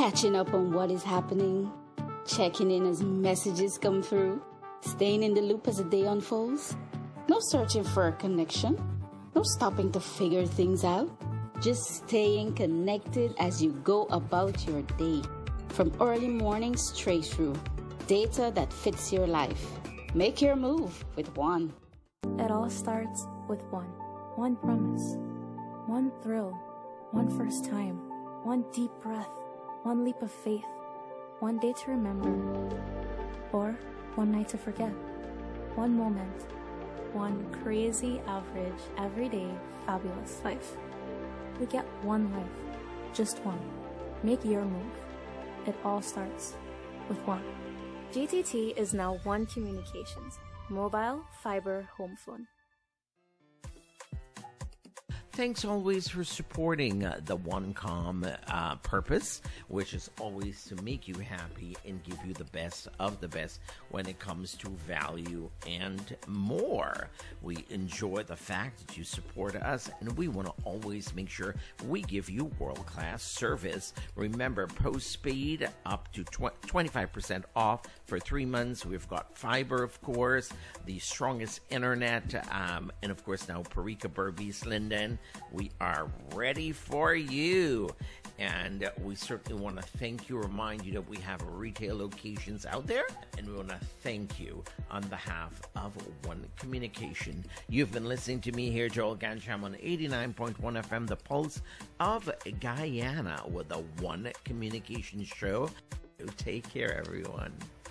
catching up on what is happening, checking in as messages come through, staying in the loop as the day unfolds. No searching for a connection, no stopping to figure things out, just staying connected as you go about your day. From early morning straight through, data that fits your life. Make your move with One. It all starts with one promise, one thrill, one first time, one deep breath, one leap of faith, one day to remember, or one night to forget, one moment, one crazy, average, everyday, fabulous life. We get one life, just one. Make your move. It all starts with One. GTT is now One Communications, mobile, fiber, home phone. Thanks always for supporting the OneCom purpose, which is always to make you happy and give you the best of the best when it comes to value and more. We enjoy the fact that you support us, and we want to always make sure we give you world-class service. Remember, postpaid up to 25% off for 3 months. We've got fiber, of course, the strongest internet, and of course now Parika, Berbice, Linden. We are ready for you, and we certainly want to thank you, remind you that we have retail locations out there, and we want to thank you on behalf of One Communication. You've been listening to me here, Joel Gancham, on 89.1 FM, the Pulse of Guyana, with the One Communication show. Take care, everyone.